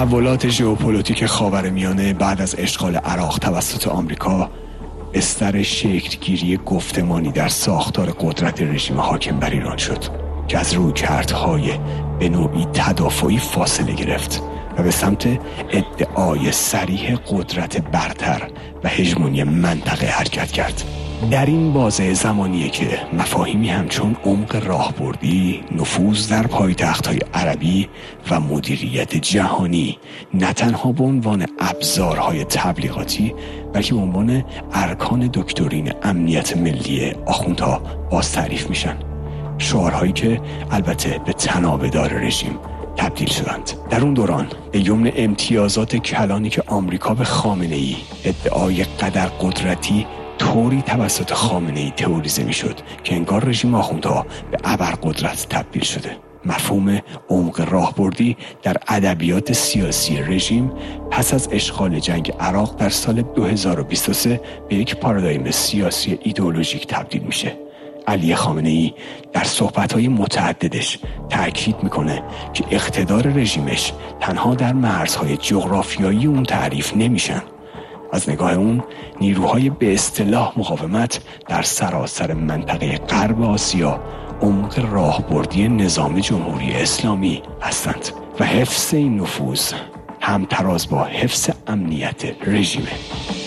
تحولات ژئوپلیتیک خاورمیانه بعد از اشغال عراق توسط آمریکا بستر شکلگیری گفتمانی در ساختار قدرت رژیم حاکم بر ایران شد که از رویکردهای به نوعی تدافعی فاصله گرفت و به سمت ادعای صریح قدرت برتر و هژمونی منطقه حرکت کرد. در این بازه زمانیه که مفاهیمی همچون عمق راهبردی، نفوذ در پایتخت‌های عربی و مدیریت جهانی نه تنها به عنوان ابزارهای تبلیغاتی بلکه به عنوان ارکان دکترین امنیت ملی آخوندها باز تعریف میشن. شعارهایی که البته به تنابه‌دار رژیم تبدیل شدند. در اون دوران به یمن امتیازات کلانی که آمریکا به خامنه‌ای ادعای قدر قدرتی طوری توسط خامنه‌ای تئوریزه میشد که انگار رژیم آخوندها به ابرقدرت تبدیل شده. مفهوم عمق راهبردی در ادبیات سیاسی رژیم پس از اشغال جنگ عراق در سال 2023 به یک پارادایم سیاسی ایدئولوژیک تبدیل میشه. علی خامنه‌ای در صحبت‌های متعددش تأکید میکنه که اقتدار رژیمش تنها در مرزهای جغرافیایی اون تعریف نمیشن. از نگاه اون نیروهای به اصطلاح مقاومت در سراسر منطقه غرب آسیا عمق راهبردی نظام جمهوری اسلامی هستند و حفظ این نفوذ همتراز با حفظ امنیت رژیمه.